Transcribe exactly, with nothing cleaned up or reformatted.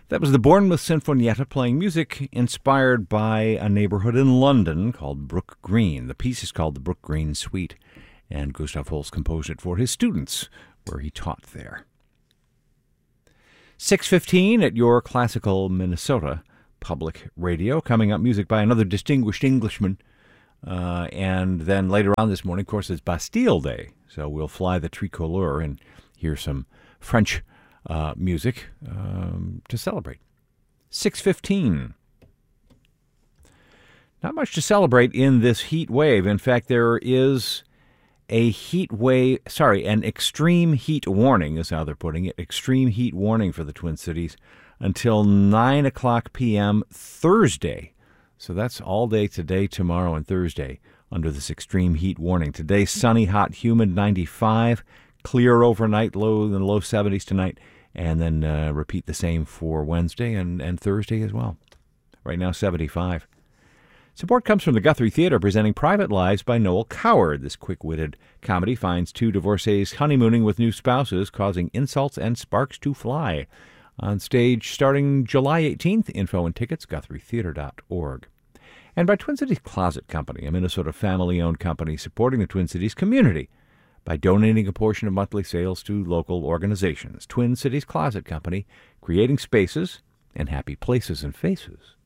That was the Bournemouth Sinfonietta playing music inspired by a neighborhood in London called Brook Green. The piece is called the Brook Green Suite, and Gustav Holst composed it for his students, where he taught there. six fifteen at your classical Minnesota Public Radio. Coming up, music by another distinguished Englishman. Uh, and then later on this morning, of course, it's Bastille Day. So we'll fly the tricolore and hear some French uh, music um, to celebrate. six fifteen. Not much to celebrate in this heat wave. In fact, there is a heat wave, sorry, an extreme heat warning is how they're putting it. Extreme heat warning for the Twin Cities until nine o'clock p.m. Thursday. So that's all day today, tomorrow, and Thursday under this extreme heat warning. Today, sunny, hot, humid, ninety-five. Clear overnight, low in the low seventies tonight. And then uh, repeat the same for Wednesday and, and Thursday as well. Right now, seventy-five. Support comes from the Guthrie Theater, presenting Private Lives by Noel Coward. This quick-witted comedy finds two divorcees honeymooning with new spouses, causing insults and sparks to fly. On stage starting July eighteenth. Info and tickets, guthrie theater dot org. And by Twin Cities Closet Company, a Minnesota family-owned company supporting the Twin Cities community by donating a portion of monthly sales to local organizations. Twin Cities Closet Company, creating spaces and happy places and faces.